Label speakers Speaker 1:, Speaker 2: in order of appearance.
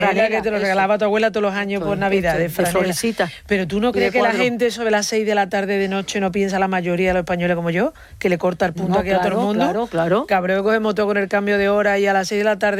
Speaker 1: Era que te lo regalaba tu abuela todos los años por Navidad, de
Speaker 2: florecita.
Speaker 1: Pero tú no crees que la gente sobre las 6 de la tarde de noche no piensa, la mayoría de los españoles como yo, que le corta el punto aquí a todo el mundo.
Speaker 2: Claro.
Speaker 1: Cabreo que cogemos todo con el cambio de hora y a las 6 de la tarde